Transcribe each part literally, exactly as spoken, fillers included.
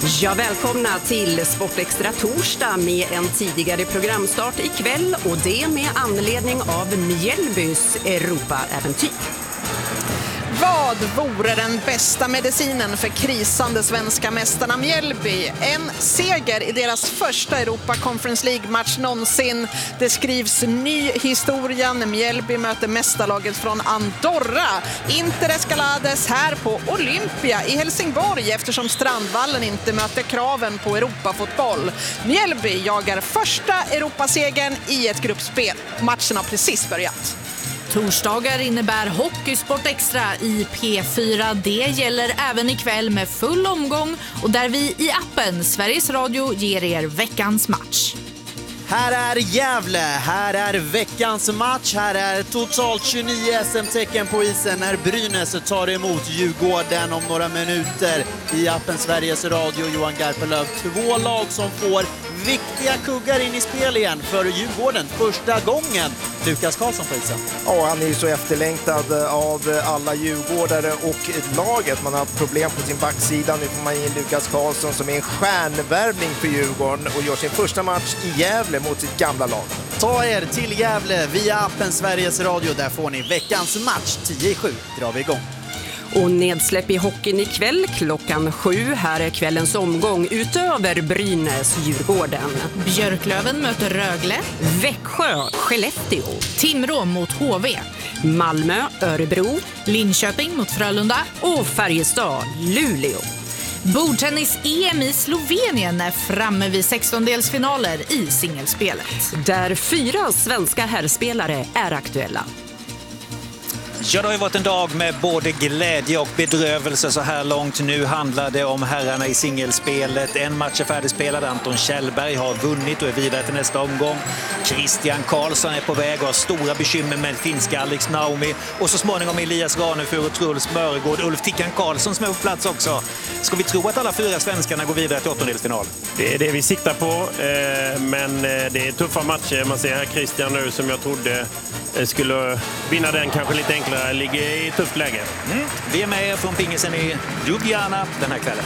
Ja, välkomna till Sportextra torsdag med en tidigare programstart ikväll och det med anledning av Mjällbys Europa-äventyr. Vad vore den bästa medicinen för krisande svenska mästarna Mjällby? En seger i deras första Europa Conference League-match någonsin. Det skrivs ny historia när Mjällby möter mästarlaget från Andorra. Inter Escalades här på Olympia i Helsingborg eftersom Strandvallen inte möter kraven på Europafotboll. Mjällby jagar första Europasegern i ett gruppspel. Matchen har precis börjat. Torsdagar innebär Hockeysport Extra i P fyra. Det gäller även ikväll med full omgång och där vi i appen Sveriges Radio ger er veckans match. Här är Gävle, här är veckans match, här är totalt tjugonio S M-tecken på isen när Brynäs tar emot Djurgården om några minuter i appen Sveriges Radio. Johan Garpenlöv, två lag som får viktiga kuggar in i spel igen för Djurgården första gången. Lukas Karlsson på isen. Ja, han är ju så efterlängtad av alla djurgårdare och laget. Man har haft problem på sin backsida. Nu får man in Lukas Karlsson som är en stjärnvärvning för Djurgården och gör sin första match i Gävle mot sitt gamla lag. Ta er till Gävle via appen Sveriges Radio. Där får ni veckans match. tio i sju drar vi igång. Och nedsläpp i hockeyn ikväll klockan sju. Här är kvällens omgång utöver Brynäs Djurgården. Björklöven möter Rögle. Växjö Skellefteå. Timrå mot H V. Malmö Örebro. Linköping mot Frölunda. Och Färjestad Luleå. Bordtennis-E M i Slovenien är framme vid sextondelsfinaler i singelspelet. Där fyra svenska herrspelare är aktuella. Ja, det har ju varit en dag med både glädje och bedrövelse så här långt. Nu handlar det om herrarna i singelspelet. En match är färdigspelad. Anton Kjellberg har vunnit och är vidare till nästa omgång. Christian Karlsson är på väg och har stora bekymmer med finska Alex Naomi. Och så småningom Elias Ranefur och Truls Mörgård. Ulf Tickan Karlsson som är på plats också. Ska vi tro att alla fyra svenskarna går vidare till åttondelsfinal? Det är det vi siktar på. Men det är tuffa matcher. Man ser här Christian nu som jag trodde skulle vinna den kanske lite enklare, ligger i ett tufft läge. Mm. Vi är med från pingisen i Ljubljana den här kvällen.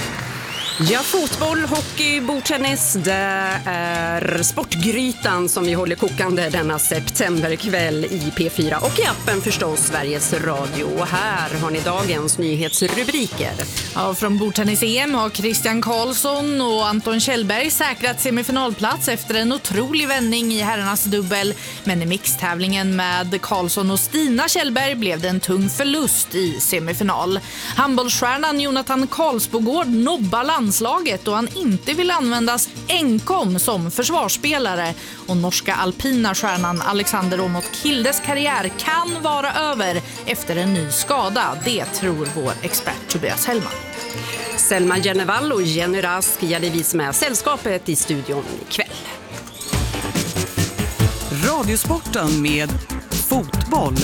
Ja, fotboll, hockey, bordtennis, det är Sportgrytan som vi håller kokande denna septemberkväll i P fyra och i appen förstås Sveriges Radio. Och här har ni dagens nyhetsrubriker. Ja, från bordtennis-E M har Christian Karlsson och Anton Kjellberg säkrat semifinalplats efter en otrolig vändning i herrarnas dubbel. Men i mixtävlingen med Karlsson och Stina Kjellberg blev det en tung förlust i semifinal. Handbollsstjärnan Jonathan Karlsbogård nobbar landslaget och han inte vill användas enkom som försvarsspelare. Och norska alpina stjärnan Alexander Åmot Kildes karriär kan vara över efter en ny skada. Det tror vår expert Tobias Hellman. Selma Jennevall och Jenny Rask gäller med sällskapet i studion ikväll. Radiosporten med fotboll.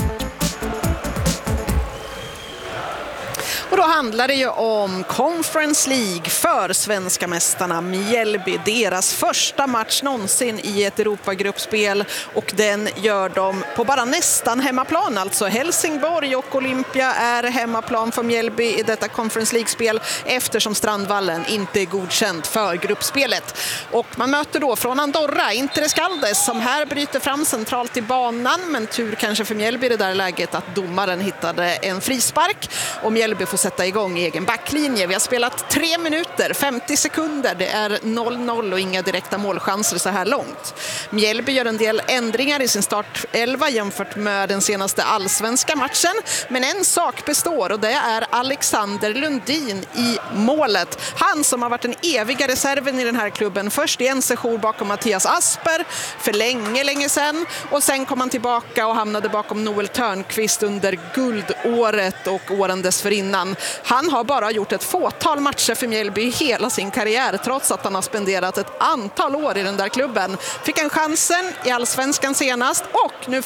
Och då handlar det ju om Conference League för svenska mästarna Mjällby. Deras första match någonsin i ett Europagruppspel och den gör de på bara nästan hemmaplan. Alltså Helsingborg och Olympia är hemmaplan för Mjällby i detta Conference League-spel eftersom Strandvallen inte är godkänd för gruppspelet. Och man möter då från Andorra Inter Escalades som här bryter fram centralt i banan, men tur kanske för Mjällby i det där läget att domaren hittade en frispark och Mjällby får sätta igång egen backlinje. Vi har spelat tre minuter, femtio sekunder. Det är noll noll och inga direkta målchanser så här långt. Mjällby gör en del ändringar i sin startelva jämfört med den senaste allsvenska matchen. Men en sak består och det är Alexander Lundin i målet. Han som har varit den eviga reserven i den här klubben. Först i en session bakom Mattias Asper för länge, länge sedan. Och sen kom han tillbaka och hamnade bakom Noel Törnqvist under guldåret och åren dessförinnan. Han har bara gjort ett fåtal matcher för Mjällby i hela sin karriär trots att han har spenderat ett antal år i den där klubben. Fick en chansen i allsvenskan senast och nu får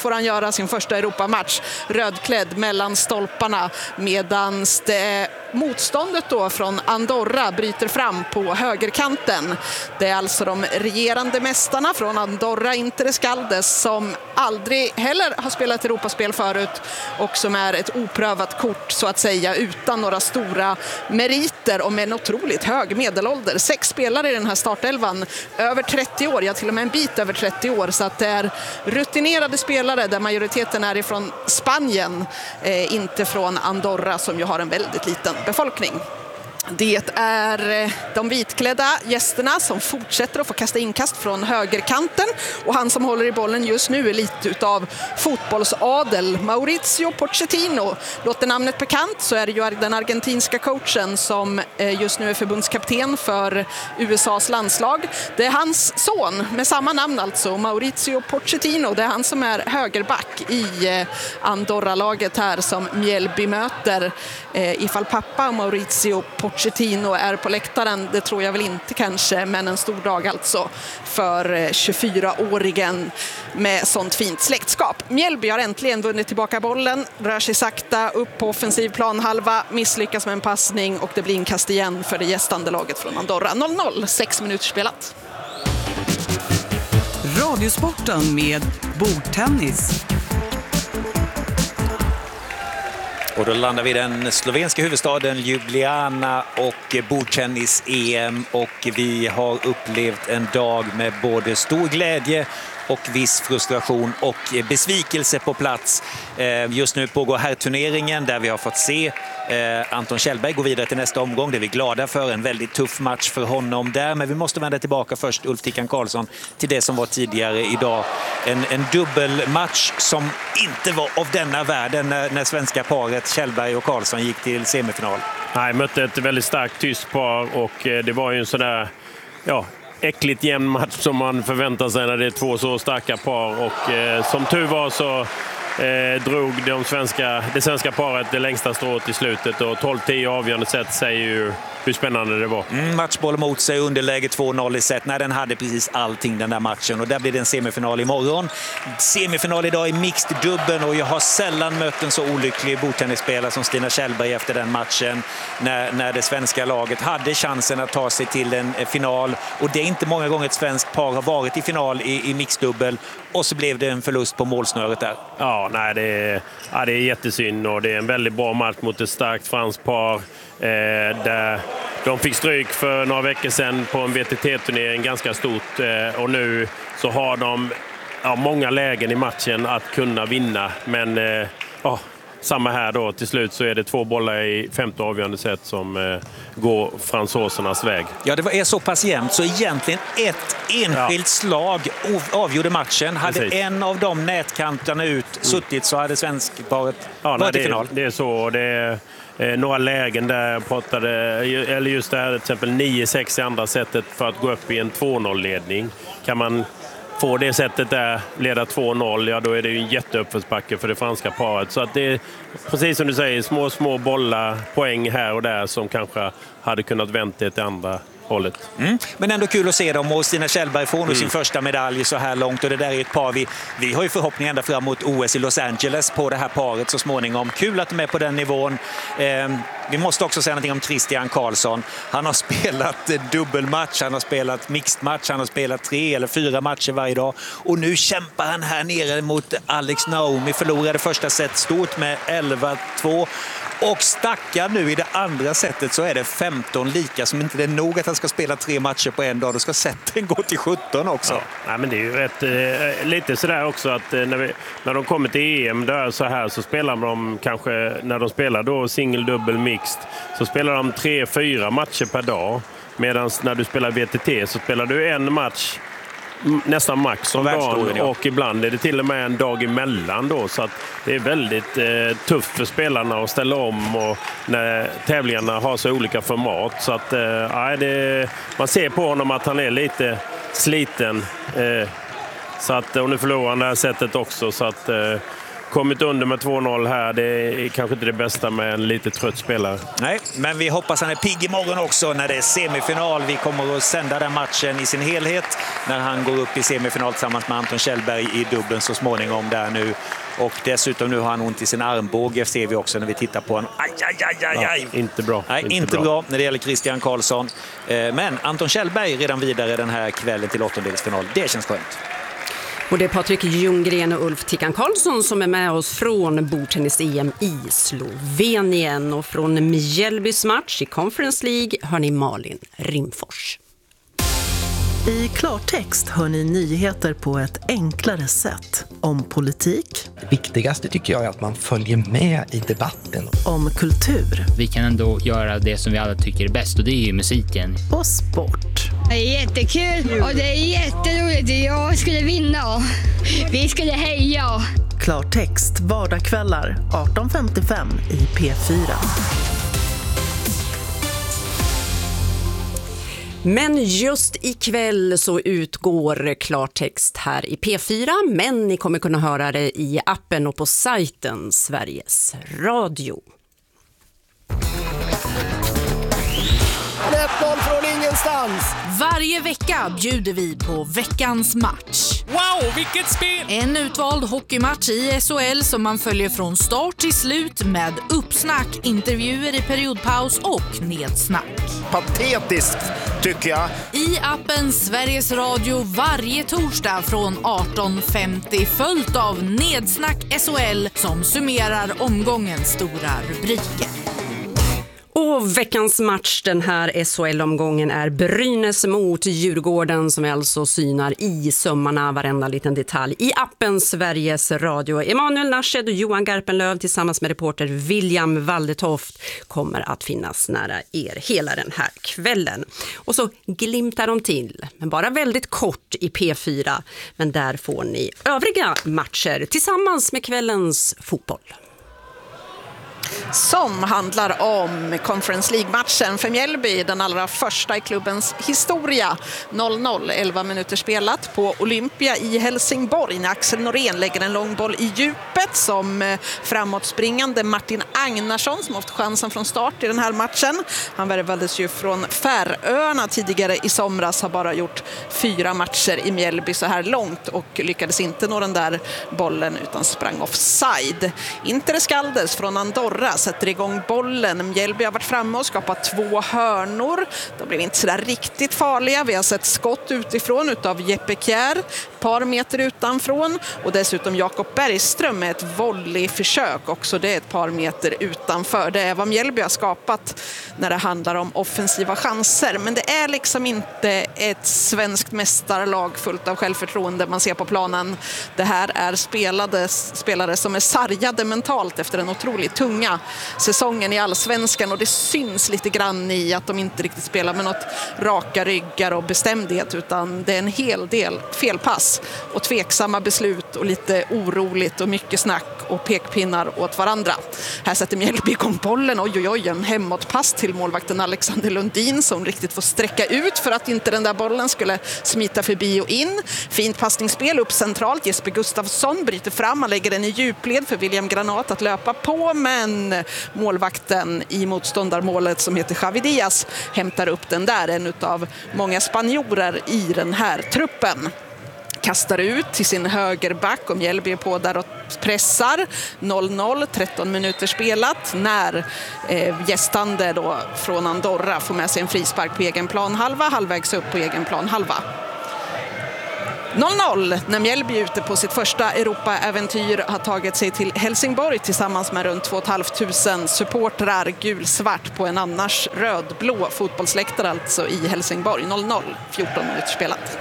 får han göra sin första Europamatch rödklädd mellan stolparna, medan motståndet då från Andorra bryter fram på högerkanten. Det är alltså de regerande mästarna från Andorra, Inter Escaldes, som aldrig heller har spelat Europaspel förut och som är ett oprövat kort så att säga, utan några stora meriter och med en otroligt hög medelålder. Sex spelare i den här startelvan, över trettio år, ja till och med en bit över trettio år, så att det är rutinerade spelare där majoriteten är ifrån Spanien, eh, inte från Andorra som ju har en väldigt liten befolkning. Det är de vitklädda gästerna som fortsätter att få kasta inkast från högerkanten, och han som håller i bollen just nu är lite utav fotbollsadel. Mauricio Pochettino. Låter namnet bekant så är det ju den argentinska coachen som just nu är förbundskapten för U S A:s landslag. Det är hans son med samma namn alltså, Mauricio Pochettino. Det är han som är högerback i Andorra-laget här som Mjällby möter. Ifall pappa Mauricio Pochettino är på läktaren, det tror jag väl inte kanske, men en stor dag alltså för tjugofyraåringen med sånt fint släktskap. Mjällby har äntligen vunnit tillbaka bollen, rör sig sakta upp på offensiv planhalva, misslyckas med en passning och det blir inkast igen för det gästande laget från Andorra. noll noll, sex minuter spelat. Radiosporten med bordtennis. Och då landar vi i den slovenska huvudstaden Ljubljana och bordtennis-E M, och vi har upplevt en dag med både stor glädje och viss frustration och besvikelse på plats. Just nu pågår herrturneringen där vi har fått se Anton Kjellberg gå vidare till nästa omgång. Det är vi glada för. En väldigt tuff match för honom där. Men vi måste vända tillbaka först, Ulf Tickan Karlsson, till det som var tidigare idag. En, en dubbelmatch som inte var av denna världen när, när svenska paret Kjellberg och Karlsson gick till semifinal. Nej, mötte ett väldigt starkt tyst par, och det var ju en sån där... Ja, äckligt jämn match som man förväntar sig när det är två så starka par, och eh, som tur var så eh, drog de svenska, det svenska paret det längsta strået i slutet, och tolv tio avgörande set säger ju hur spännande det var. Mm, matchboll mot sig, underläge två noll i set. Nej, den hade precis allting den där matchen, och där blir det en semifinal imorgon. Semifinal idag i mixed dubben, och jag har sällan mött en så olycklig bordtennisspelare som Stina Kjellberg efter den matchen, när, när det svenska laget hade chansen att ta sig till en final, och det är inte många gånger ett svenskt par har varit i final i, i mixed dubbel, och så blev det en förlust på målsnöret där. Ja, nej, det är, ja, det är jättesynd, och det är en väldigt bra match mot ett starkt franskt par. Eh, där de fick stryk för några veckor sedan på en V T T-turnering ganska stort, eh, och nu så har de ja, många lägen i matchen att kunna vinna, men eh, ja, samma här då, till slut så är det två bollar i femte avgörande set som eh, går fransosernas väg. Ja, det är så pass jämnt så egentligen ett enskilt ja. slag avgjorde matchen. Hade Precis. en av de nätkanterna ut suttit så hade svenskparet ja, varit nej, i final. Det, det är så, det är eh, några lägen där jag pratade, eller just det här till exempel nio sex i andra sättet för att gå upp i en två noll-ledning. Kan man få det sättet där, leda två noll, ja då är det ju en jätteuppförsbacke för det franska paret. Så att det är, precis som du säger, små små bollar, poäng här och där som kanske hade kunnat vänta det till andra hållet. Mm. Men ändå kul att se dem, och Stina Kjellberg får nu mm. sin första medalj så här långt, och det där är ett par vi, vi har ju förhoppning ända fram mot O S i Los Angeles på det här paret så småningom. Kul att de är på den nivån. Eh, vi måste också säga någonting om Christian Karlsson. Han har spelat dubbelmatch, han har spelat mixed match, han har spelat tre eller fyra matcher varje dag, och nu kämpar han här nere mot Alex Naomi. Förlorade första set stort med elva två. Och stackar nu i det andra sättet så är det femton lika, som inte det är nog att han ska spela tre matcher på en dag. Då ska sätten gå till sjutton också. Ja, nej, men det är ju rätt, eh, lite sådär också att eh, när, vi, när de kommer till E M där så här så spelar de kanske, när de spelar då single, dubbel, mixed, så spelar de tre, fyra matcher per dag. Medan när du spelar V T T så spelar du en match nästan max om dagen, ja. Och ibland är det till och med en dag emellan då, så att det är väldigt eh, tufft för spelarna att ställa om, och när tävlingarna har så olika format, så att eh, det, man ser på honom att han är lite sliten, eh, så att, och nu förlorar han det här sättet också, så att eh, kommit under med två noll här. Det är kanske inte det bästa med en lite trött spelare. Nej, men vi hoppas han är pigg imorgon också när det är semifinal. Vi kommer att sända den matchen i sin helhet när han går upp i semifinal tillsammans med Anton Kjellberg i dubbeln så småningom där nu. Och dessutom nu har han ont i sin armbåge, ser vi också när vi tittar på honom. Aj, aj, aj, aj, aj. Ja, inte bra. Nej, inte, inte bra. bra när det gäller Christian Karlsson. Men Anton Kjellberg redan vidare den här kvällen till åttondelsfinal. Det känns skönt. Och det är Patrik Ljunggren och Ulf Tickan Karlsson som är med oss från bordtennis-E M i Slovenien. Och från Mjällbys match i Conference League hör ni Malin Rimfors. I klartext hör ni nyheter på ett enklare sätt. Om politik. Det viktigaste tycker jag är att man följer med i debatten. Om kultur. Vi kan ändå göra det som vi alla tycker är bäst och det är ju musiken. Och sport. Det är jättekul och det är jätteroligt. Jag skulle vinna. Vi skulle heja. Klartext vardagskvällar arton femtiofem i P fyra. Men just ikväll så utgår klartext här i P fyra, men ni kommer kunna höra det i appen och på sajten Sveriges Radio. ett noll från ingenstans. Varje vecka bjuder vi på veckans match. Wow, vilket spel! En utvald hockeymatch i S H L som man följer från start till slut med uppsnack, intervjuer i periodpaus och nedsnack. Patetiskt tycker jag. I appen Sveriges Radio varje torsdag från arton femtio följt av nedsnack S H L som summerar omgångens stora rubriker. Och veckans match den här S H L-omgången är Brynäs mot Djurgården som alltså synar i sömmarna varenda liten detalj. I appen Sveriges Radio. Emanuel Narshed och Johan Garpenlöv tillsammans med reporter William Waldetoft kommer att finnas nära er hela den här kvällen. Och så glimtar de till, men bara väldigt kort i P fyra. Men där får ni övriga matcher tillsammans med kvällens fotboll. Som handlar om Conference League-matchen för Mjällby, den allra första i klubbens historia. noll noll, elva minuter spelat på Olympia i Helsingborg när Axel Norén lägger en lång boll i djupet som framåtspringande Martin Agnarsson som haft chansen från start i den här matchen. Han värvades ju från Färöarna tidigare i somras, har bara gjort fyra matcher i Mjällby så här långt och lyckades inte nå den där bollen utan sprang offside. Inter Skaldes från Andorra sätter igång bollen. Mjällby har varit framme och skapat två hörnor. De blev inte så där riktigt farliga. Vi har sett skott utifrån utav Jeppe Kjær, ett par meter utanför. Och dessutom Jakob Bergström med ett volleyförsök. Också det är ett par meter utanför. Det är vad Mjällby har skapat när det handlar om offensiva chanser. Men det är liksom inte ett svenskt mästarlag fullt av självförtroende man ser på planen. Det här är spelade, spelare som är sargade mentalt efter en otroligt tunga säsongen i Allsvenskan och det syns lite grann i att de inte riktigt spelar med något raka ryggar och bestämdhet utan det är en hel del felpass och tveksamma beslut och lite oroligt och mycket snack och pekpinnar åt varandra. Här sätter Mjällby igång bollen, oj oj oj, en hemåtpass till målvakten Alexander Lundin som riktigt får sträcka ut för att inte den där bollen skulle smita förbi och in. Fint passningsspel upp centralt, Jesper Gustafsson bryter fram, han lägger den i djupled för William Granat att löpa på, men målvakten i motståndarmålet som heter Xavi Diaz hämtar upp den där, en av många spanjorer i den här truppen. Kastar ut till sin högerback och Mjällby är på där och pressar. noll noll, tretton minuter spelat när eh, gästande då från Andorra får med sig en frispark på egen plan halva, halvvägs upp på egen plan halva. noll noll när Mjällby ute på sitt första Europa-äventyr har tagit sig till Helsingborg tillsammans med runt två tusen femhundra supportrar gul-svart på en annars röd-blå fotbollsläktare alltså i Helsingborg. noll noll, fjorton minuter spelat.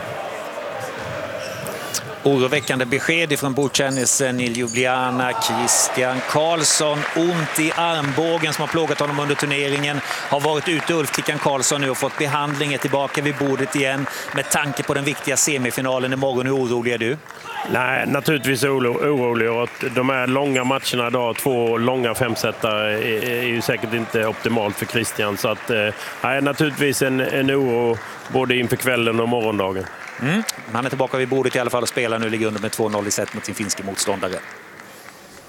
Oroväckande besked från bordtennisen i Ljubljana. Christian Karlsson, ont i armbågen som har plågat honom under turneringen. Har varit ute, Ulf Tickan Karlsson nu och fått behandling, är tillbaka vid bordet igen. Med tanke på den viktiga semifinalen imorgon, hur orolig är du? Nej, naturligtvis orolig. Och de här långa matcherna idag, två långa femsättare, är, är ju säkert inte optimalt för Christian. Så att, nej, naturligtvis en, en oro både inför kvällen och morgondagen. Mm. Han är tillbaka vid bordet i alla fall och spelar nu, ligger under med två noll i set mot sin finska motståndare.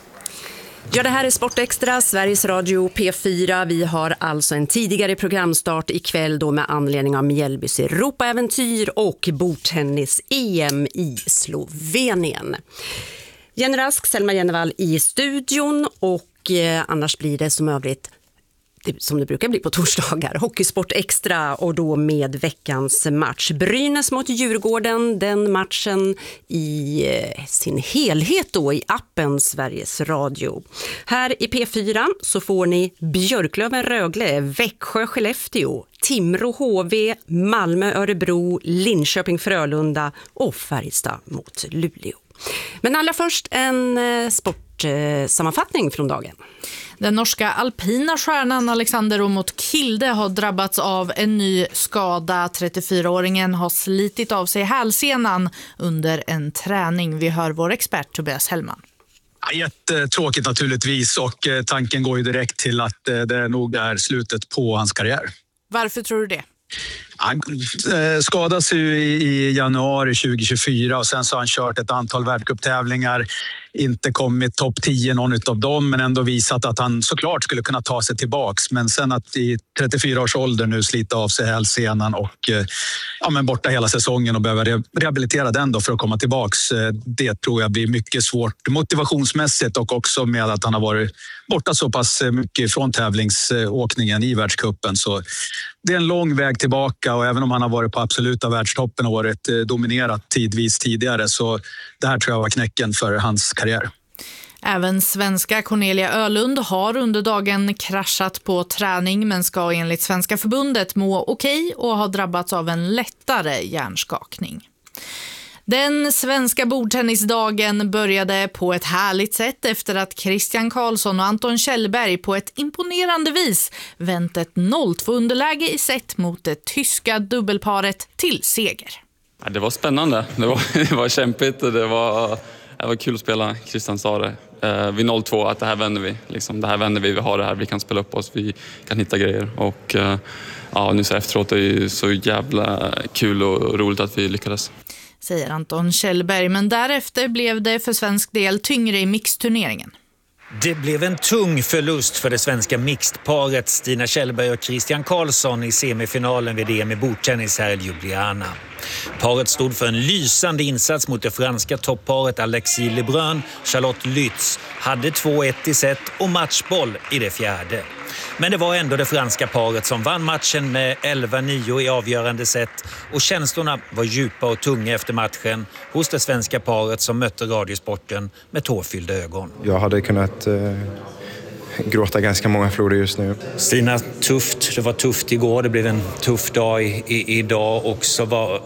Ja, det här är Sportextra, Sveriges Radio P fyra. Vi har alltså en tidigare programstart ikväll då med anledning av Mjällbys Europaäventyr och bordtennis-E M i Slovenien. Jenny Rask, Selma Jennevall i studion och eh, annars blir det som övrigt det, som det brukar bli på torsdagar. Hockeysport extra och då med veckans match. Brynäs mot Djurgården, den matchen i eh, sin helhet då i appen Sveriges Radio. Här i P fyra så får ni Björklöven Rögle, Växjö Skellefteå, Timrå H V, Malmö Örebro, Linköping Frölunda och Färjestad mot Luleå. Men allra först en eh, sportsammanfattning från dagen. Den norska alpina stjärnan Alexander Åmot Kilde har drabbats av en ny skada. trettiofyraåringen har slitit av sig hälsenan under en träning. Vi hör vår expert Tobias Hellman. Ja, jättetråkigt naturligtvis och eh, tanken går ju direkt till att eh, det nog är slutet på hans karriär. Varför tror du det? Han skadades ju i januari tjugohundratjugofyra och sen så har han kört ett antal världscuptävlingar. Inte kommit topp tio någon av dem men ändå visat att han såklart skulle kunna ta sig tillbaks. Men sen att i trettiofyra års ålder nu slita av sig hälsenan och ja, men borta hela säsongen och behöva rehabilitera den då för att komma tillbaks. Det tror jag blir mycket svårt motivationsmässigt och också med att han har varit borta så pass mycket från tävlingsåkningen i världscupen. Så det är en lång väg tillbaka och även om han har varit på absoluta världstoppen och varit dominerat tidvis tidigare så det här tror jag var knäcken för hans karriär. Även svenska Cornelia Ölund har under dagen kraschat på träning men ska enligt Svenska förbundet må okej och har drabbats av en lättare hjärnskakning. Den svenska bordtennisdagen började på ett härligt sätt efter att Christian Karlsson och Anton Kjellberg på ett imponerande vis vänt ett noll två underläge i set mot det tyska dubbelparet till seger. Ja, det var spännande, det var, det var kämpigt och det var, det var kul att spela. Christian sa det eh, vid noll två att det här vänder vi, liksom, det här vänder vi, vi har det här, vi kan spela upp oss, vi kan hitta grejer och eh, ja, nu så efteråt är det så jävla kul och roligt att vi lyckades. Säger Anton Kjellberg, men därefter blev det för svensk del tyngre i mixturneringen. Det blev en tung förlust för det svenska mixedparet Stina Kjellberg och Christian Karlsson i semifinalen vid E M i bordtennis här i Ljubljana. Paret stod för en lysande insats mot det franska toppparet Alexis Lebrun. Charlotte Lütz hade två ett i set och matchboll i det fjärde. Men det var ändå det franska paret som vann matchen med elva nio i avgörande set och känslorna var djupa och tunga efter matchen hos det svenska paret som mötte Radiosporten med tårfyllda ögon. Jag hade kunnat eh, gråta ganska många floder just nu. Stina, tufft. Det var tufft igår. Det blev en tuff dag i, i, idag också. Var...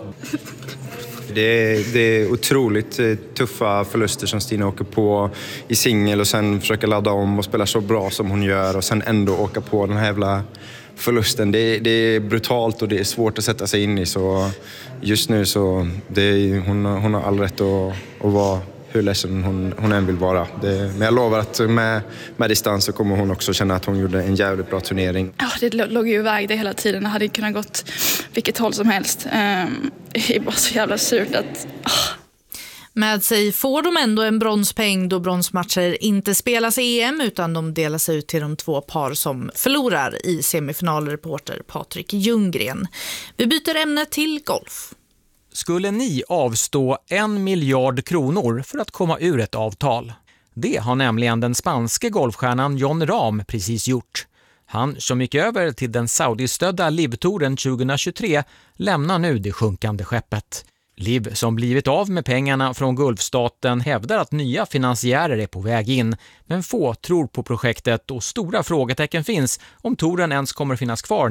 Det är, det är otroligt tuffa förluster som Stina åker på i singel och sen försöka ladda om och spela så bra som hon gör och sen ändå åka på den här jävla förlusten. Det, det är brutalt och det är svårt att sätta sig in i så just nu så det är, hon, hon har all rätt att, att vara hur ledsen hon, hon än vill vara. Det, men jag lovar att med, med distans så kommer hon också känna att hon gjorde en jävligt bra turnering. Ja, det låg ju iväg det hela tiden. Det hade kunnat gått vilket håll som helst. Um, det är bara så jävla surt att... Oh. Med sig får de ändå en bronspeng då bronsmatcher inte spelas i E M utan de delas ut till de två par som förlorar i semifinalreporter Patrik Ljunggren. Vi byter ämne till golf. Skulle ni avstå en miljard kronor för att komma ur ett avtal? Det har nämligen den spanske golfstjärnan Jon Rahm precis gjort. Han som gick över till den Saudi-stödda Liv-touren tjugohundratjugotre lämnar nu det sjunkande skeppet. Liv som blivit av med pengarna från Gulfstaten hävdar att nya finansiärer är på väg in, men få tror på projektet och stora frågetecken finns om touren ens kommer finnas kvar